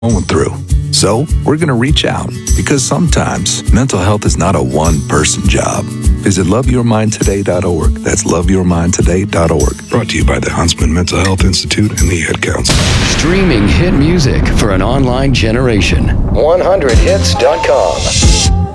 going through. So we're going to reach out because sometimes mental health is not a one-person job. Visit loveyourmindtoday.org. That's loveyourmindtoday.org. Brought to you by the Huntsman Mental Health Institute and the Ad Council. Streaming hit music for an online generation. 100hits.com.